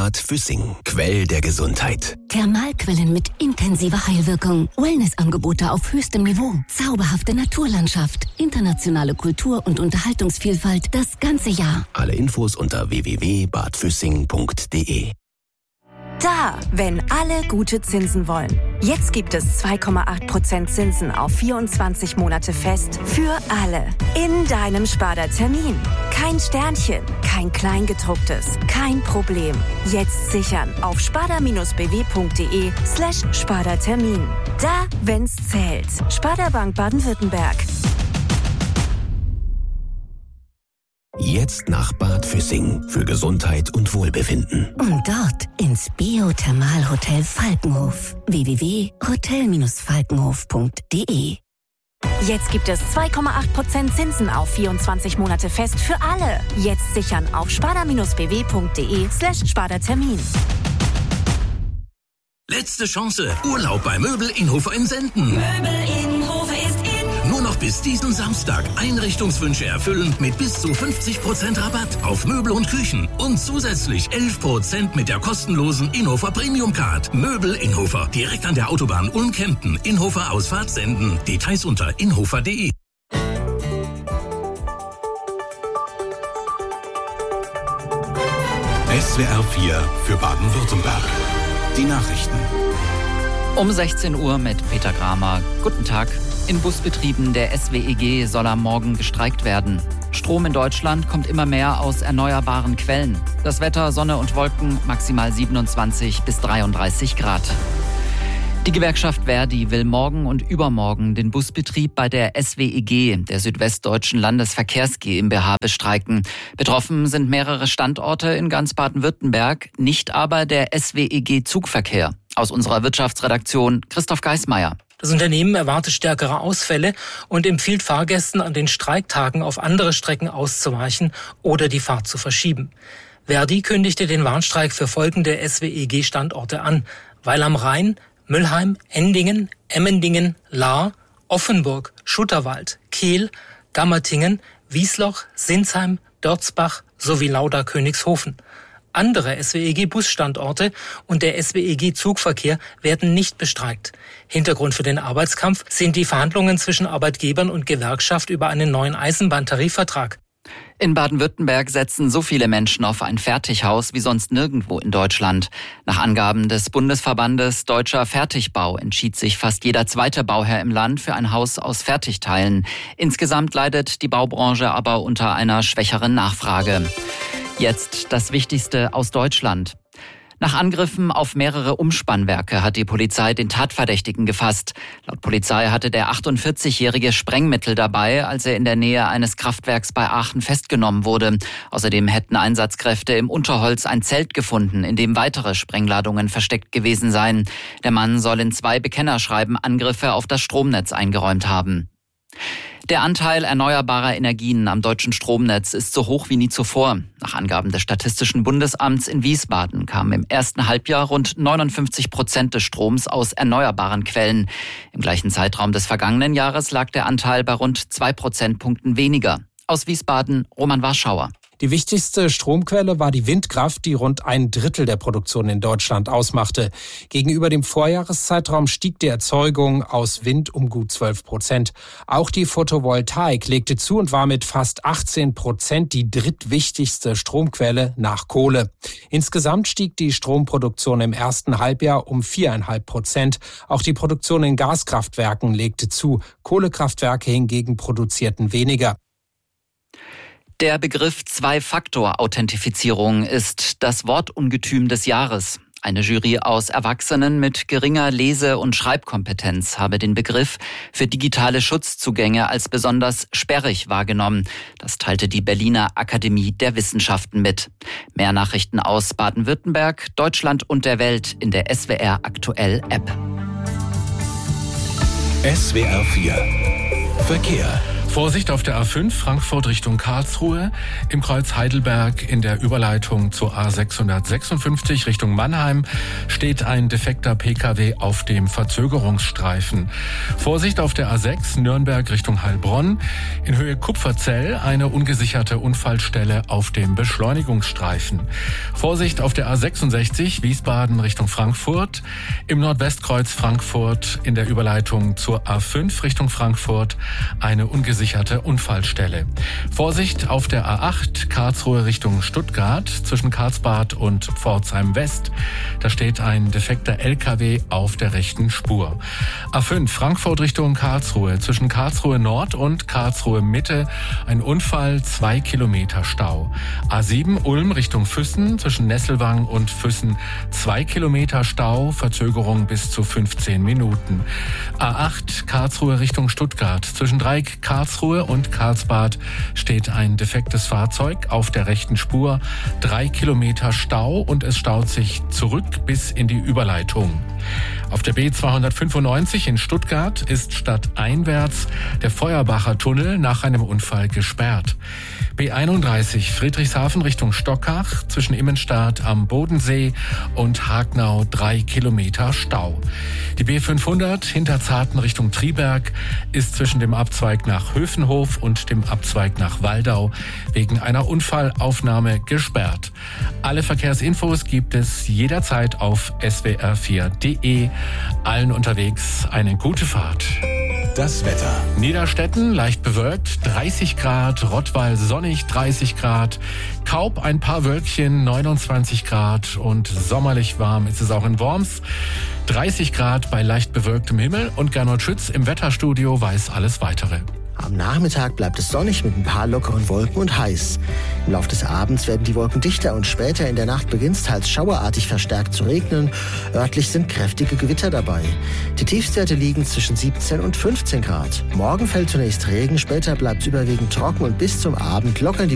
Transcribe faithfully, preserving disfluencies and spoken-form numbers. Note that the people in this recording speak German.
Bad Füssing, Quell der Gesundheit. Thermalquellen mit intensiver Heilwirkung. Wellnessangebote auf höchstem Niveau. Zauberhafte Naturlandschaft. Internationale Kultur- und Unterhaltungsvielfalt das ganze Jahr. Alle Infos unter w w w punkt bad füssing punkt d e. Da, wenn alle gute Zinsen wollen. Jetzt gibt es zwei Komma acht Prozent Zinsen auf vierundzwanzig Monate fest für alle. In deinem Sparda-Termin. Kein Sternchen, kein Kleingedrucktes, kein Problem. Jetzt sichern auf sparda-bw.de slash Sparda-Termin. Da, wenn's zählt. Sparda Bank Baden-Württemberg. Jetzt nach Bad Füssing für Gesundheit und Wohlbefinden. Und dort ins Biothermalhotel Falkenhof. w w w punkt hotel dash falkenhof punkt d e. Jetzt gibt es zwei Komma acht Prozent Zinsen auf vierundzwanzig Monate fest für alle. Jetzt sichern auf sparda-bw.de slash Sparda-Termin. Letzte Chance. Urlaub bei Möbel Inhofer in Senden. Möbel Inhofer ist in. Nur noch bis diesen Samstag. Einrichtungswünsche erfüllen mit bis zu fünfzig Prozent Rabatt auf Möbel und Küchen. Und zusätzlich elf Prozent mit der kostenlosen Inhofer Premium Card. Möbel Inhofer. Direkt an der Autobahn Ulm-Kempten. Inhofer Ausfahrt Senden. Details unter inhofer punkt d e. S W R vier für Baden-Württemberg. Die Nachrichten. Um sechzehn Uhr mit Peter Gramer. Guten Tag. In Busbetrieben der S W E G soll am Morgen gestreikt werden. Strom in Deutschland kommt immer mehr aus erneuerbaren Quellen. Das Wetter, Sonne und Wolken, maximal siebenundzwanzig bis dreiunddreißig Grad. Die Gewerkschaft Verdi will morgen und übermorgen den Busbetrieb bei der S W E G, der Südwestdeutschen Landesverkehrs GmbH, bestreiken. Betroffen sind mehrere Standorte in ganz Baden-Württemberg, nicht aber der S W E G Zugverkehr. Aus unserer Wirtschaftsredaktion Christoph Geismeier. Das Unternehmen erwartet stärkere Ausfälle und empfiehlt Fahrgästen, an den Streiktagen auf andere Strecken auszuweichen oder die Fahrt zu verschieben. Verdi kündigte den Warnstreik für folgende S W E G-Standorte an: Weil am Rhein, Müllheim, Endingen, Emmendingen, Lahr, Offenburg, Schutterwald, Kehl, Gammertingen, Wiesloch, Sinsheim, Dörzbach sowie Lauda-Königshofen. Andere S W E G-Busstandorte und der S W E G-Zugverkehr werden nicht bestreikt. Hintergrund für den Arbeitskampf sind die Verhandlungen zwischen Arbeitgebern und Gewerkschaft über einen neuen Eisenbahntarifvertrag. In Baden-Württemberg setzen so viele Menschen auf ein Fertighaus wie sonst nirgendwo in Deutschland. Nach Angaben des Bundesverbandes Deutscher Fertigbau entschied sich fast jeder zweite Bauherr im Land für ein Haus aus Fertigteilen. Insgesamt leidet die Baubranche aber unter einer schwächeren Nachfrage. Jetzt das Wichtigste aus Deutschland. Nach Angriffen auf mehrere Umspannwerke hat die Polizei den Tatverdächtigen gefasst. Laut Polizei hatte der achtundvierzigjährige Sprengmittel dabei, als er in der Nähe eines Kraftwerks bei Aachen festgenommen wurde. Außerdem hätten Einsatzkräfte im Unterholz ein Zelt gefunden, in dem weitere Sprengladungen versteckt gewesen seien. Der Mann soll in zwei Bekennerschreiben Angriffe auf das Stromnetz eingeräumt haben. Der Anteil erneuerbarer Energien am deutschen Stromnetz ist so hoch wie nie zuvor. Nach Angaben des Statistischen Bundesamts in Wiesbaden kamen im ersten Halbjahr rund neunundfünfzig Prozent des Stroms aus erneuerbaren Quellen. Im gleichen Zeitraum des vergangenen Jahres lag der Anteil bei rund zwei Prozentpunkten weniger. Aus Wiesbaden, Roman Warschauer. Die wichtigste Stromquelle war die Windkraft, die rund ein Drittel der Produktion in Deutschland ausmachte. Gegenüber dem Vorjahreszeitraum stieg die Erzeugung aus Wind um gut zwölf Prozent. Auch die Photovoltaik legte zu und war mit fast achtzehn Prozent die drittwichtigste Stromquelle nach Kohle. Insgesamt stieg die Stromproduktion im ersten Halbjahr um viereinhalb Prozent. Auch die Produktion in Gaskraftwerken legte zu. Kohlekraftwerke hingegen produzierten weniger. Der Begriff Zwei-Faktor-Authentifizierung ist das Wortungetüm des Jahres. Eine Jury aus Erwachsenen mit geringer Lese- und Schreibkompetenz habe den Begriff für digitale Schutzzugänge als besonders sperrig wahrgenommen. Das teilte die Berliner Akademie der Wissenschaften mit. Mehr Nachrichten aus Baden-Württemberg, Deutschland und der Welt in der S W R Aktuell App. S W R vier Verkehr. Vorsicht auf der A fünf Frankfurt Richtung Karlsruhe, im Kreuz Heidelberg in der Überleitung zur A sechshundertsechsundfünfzig Richtung Mannheim steht ein defekter P K W auf dem Verzögerungsstreifen. Vorsicht auf der A sechs Nürnberg Richtung Heilbronn, in Höhe Kupferzell eine ungesicherte Unfallstelle auf dem Beschleunigungsstreifen. Vorsicht auf der A sechsundsechzig Wiesbaden Richtung Frankfurt, im Nordwestkreuz Frankfurt in der Überleitung zur A fünf Richtung Frankfurt eine ungesicherte Gesicherte Unfallstelle. Vorsicht auf der A acht Karlsruhe Richtung Stuttgart zwischen Karlsbad und Pforzheim West. Da steht ein defekter L K W auf der rechten Spur. A fünf Frankfurt Richtung Karlsruhe zwischen Karlsruhe Nord und Karlsruhe Mitte ein Unfall, zwei Kilometer Stau. A sieben Ulm Richtung Füssen zwischen Nesselwang und Füssen zwei Kilometer Stau, Verzögerung bis zu fünfzehn Minuten. A acht Karlsruhe Richtung Stuttgart zwischen Dreieck Karlsruhe und Karlsbad steht ein defektes Fahrzeug auf der rechten Spur. Drei Kilometer Stau und es staut sich zurück bis in die Überleitung. Auf der B zweihundertfünfundneunzig in Stuttgart ist stadteinwärts der Feuerbacher Tunnel nach einem Unfall gesperrt. B einunddreißig Friedrichshafen Richtung Stockach zwischen Immenstadt am Bodensee und Hagnau drei Kilometer Stau. Die B fünfhundert Hinterzarten Richtung Triberg ist zwischen dem Abzweig nach Höfenhof und dem Abzweig nach Waldau wegen einer Unfallaufnahme gesperrt. Alle Verkehrsinfos gibt es jederzeit auf S W R vier Punkt de. Allen unterwegs eine gute Fahrt. Das Wetter. Niederstetten leicht bewölkt, dreißig Grad, Rottweil sonnig, dreißig Grad, Kaub ein paar Wölkchen, neunundzwanzig Grad und sommerlich warm ist es auch in Worms. dreißig Grad bei leicht bewölktem Himmel und Gernot Schütz im Wetterstudio weiß alles Weitere. Am Nachmittag bleibt es sonnig mit ein paar lockeren Wolken und heiß. Im Laufe des Abends werden die Wolken dichter und später in der Nacht beginnt es teils schauerartig verstärkt zu regnen. Örtlich sind kräftige Gewitter dabei. Die Tiefstwerte liegen zwischen siebzehn und fünfzehn Grad. Morgen fällt zunächst Regen, später bleibt es überwiegend trocken und bis zum Abend lockern die